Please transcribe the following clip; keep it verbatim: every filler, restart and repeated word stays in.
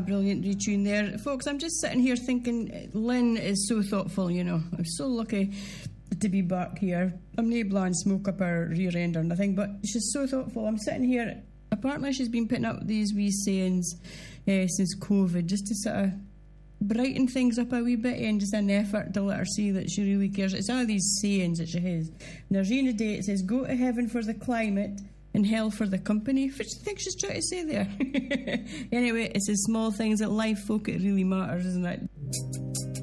brilliant retune there. Folks, I'm just sitting here thinking, Lynn is so thoughtful, you know. I'm so lucky to be back here. I'm no blowing smoke up her rear end or nothing, but she's so thoughtful. I'm sitting here, apparently she's been putting up these wee sayings uh, since COVID, just to sort of brighten things up a wee bit, and just an effort to let her see that she really cares. It's one of these sayings that she has. And there's one today, it says, go to heaven for the climate and hell for the company. What do you think she's trying to say there? Anyway, it's the small things that life, folk, it really matters, isn't it?